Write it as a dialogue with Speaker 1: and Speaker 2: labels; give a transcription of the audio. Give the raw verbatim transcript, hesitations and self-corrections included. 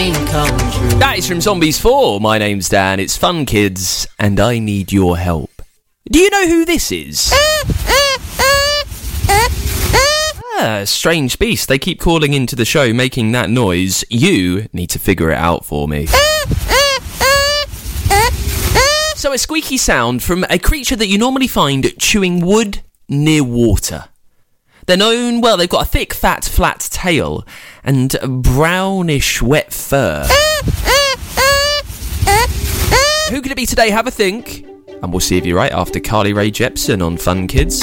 Speaker 1: dream come true.
Speaker 2: That is from Zombies four. My name's Dan, it's Fun Kids, and I need your help. Do you know who this is? Ah, strange beast. They keep calling into the show, making that noise. You need to figure it out for me. So a squeaky sound from a creature that you normally find chewing wood near water. They're known, well, they've got a thick, fat, flat tail and brownish, wet fur. Who could it be today? Have a think. And we'll see if you're right after Carly Rae Jepsen on Fun Kids.